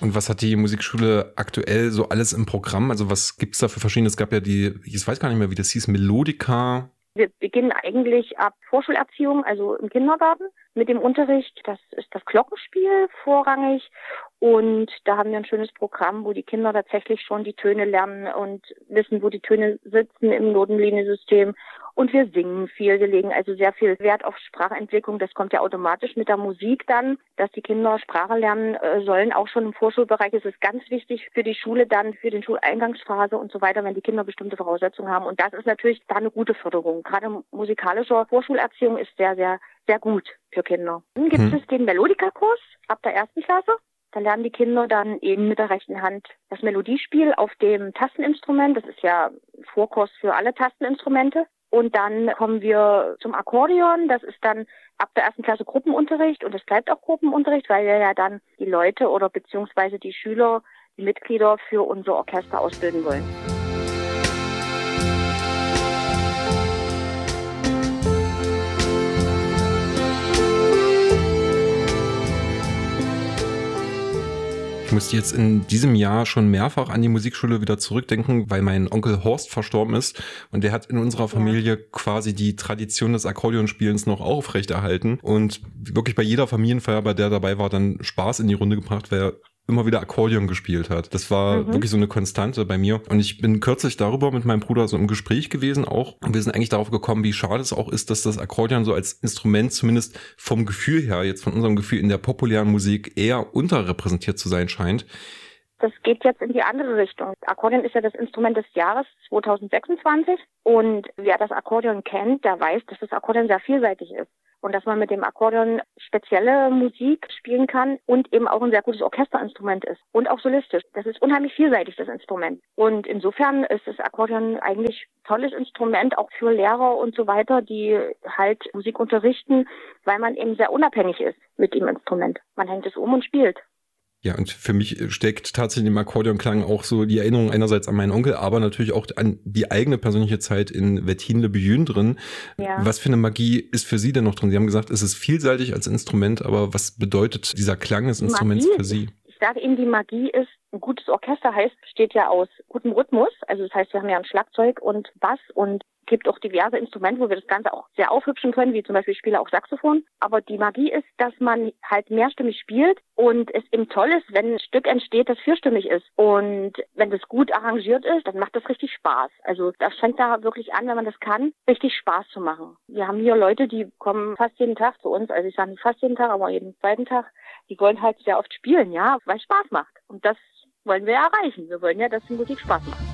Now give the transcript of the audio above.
Und was hat die Musikschule aktuell so alles im Programm? Also was gibt's da für verschiedene? Es gab ja ich weiß gar nicht mehr, wie das hieß, Melodika. Wir beginnen eigentlich ab Vorschulerziehung, also im Kindergarten, mit dem Unterricht. Das ist das Glockenspiel vorrangig. Und da haben wir ein schönes Programm, wo die Kinder tatsächlich schon die Töne lernen und wissen, wo die Töne sitzen im Notenliniensystem. Und wir singen viel. Wir legen also sehr viel Wert auf Sprachentwicklung. Das kommt ja automatisch mit der Musik dann, dass die Kinder Sprache lernen sollen. Auch schon im Vorschulbereich ist es ganz wichtig für die Schule dann, für den Schuleingangsphase und so weiter, wenn die Kinder bestimmte Voraussetzungen haben. Und das ist natürlich da eine gute Förderung. Gerade musikalische Vorschulerziehung ist sehr, sehr, sehr gut für Kinder. Dann gibt es den Melodika-Kurs ab der 1. Klasse. Da lernen die Kinder dann eben mit der rechten Hand das Melodiespiel auf dem Tasteninstrument. Das ist ja Vorkurs für alle Tasteninstrumente. Und dann kommen wir zum Akkordeon. Das ist dann ab der 1. Klasse Gruppenunterricht. Und es bleibt auch Gruppenunterricht, weil wir ja dann die Leute oder beziehungsweise die Schüler, die Mitglieder für unser Orchester ausbilden wollen. Ich musste jetzt in diesem Jahr schon mehrfach an die Musikschule wieder zurückdenken, weil mein Onkel Horst verstorben ist und der hat in unserer Familie quasi die Tradition des Akkordeonspielens noch aufrechterhalten und wirklich bei jeder Familienfeier, bei der dabei war, dann Spaß in die Runde gebracht, weil er immer wieder Akkordeon gespielt hat. Das war wirklich so eine Konstante bei mir. Und ich bin kürzlich darüber mit meinem Bruder so im Gespräch gewesen auch. Und wir sind eigentlich darauf gekommen, wie schade es auch ist, dass das Akkordeon so als Instrument zumindest vom Gefühl her, jetzt von unserem Gefühl in der populären Musik eher unterrepräsentiert zu sein scheint. Das geht jetzt in die andere Richtung. Akkordeon ist ja das Instrument des Jahres 2026. Und wer das Akkordeon kennt, der weiß, dass das Akkordeon sehr vielseitig ist. Und dass man mit dem Akkordeon spezielle Musik spielen kann und eben auch ein sehr gutes Orchesterinstrument ist. Und auch solistisch. Das ist unheimlich vielseitig, das Instrument. Und insofern ist das Akkordeon eigentlich ein tolles Instrument, auch für Lehrer und so weiter, die halt Musik unterrichten, weil man eben sehr unabhängig ist mit dem Instrument. Man hängt es um und spielt. Ja, und für mich steckt tatsächlich im Akkordeonklang auch so die Erinnerung einerseits an meinen Onkel, aber natürlich auch an die eigene persönliche Zeit in Wetthin-le-Billon drin. Ja. Was für eine Magie ist für Sie denn noch drin? Sie haben gesagt, es ist vielseitig als Instrument, aber was bedeutet dieser Klang des Instruments für Sie? Ich sage Ihnen, die Magie ist, ein gutes Orchester besteht ja aus gutem Rhythmus. Also das heißt, wir haben ja ein Schlagzeug und Bass und gibt auch diverse Instrumente, wo wir das Ganze auch sehr aufhübschen können, wie zum Beispiel ich spiele auch Saxophon. Aber die Magie ist, dass man halt mehrstimmig spielt und es eben toll ist, wenn ein Stück entsteht, das vierstimmig ist. Und wenn das gut arrangiert ist, dann macht das richtig Spaß. Also das fängt da wirklich an, wenn man das kann, richtig Spaß zu machen. Wir haben hier Leute, die kommen fast jeden Tag zu uns. Also ich sage nicht fast jeden Tag, aber jeden zweiten Tag. Die wollen halt sehr oft spielen, ja, weil es Spaß macht. Und das wollen wir erreichen. Wir wollen ja, dass die Musik Spaß macht.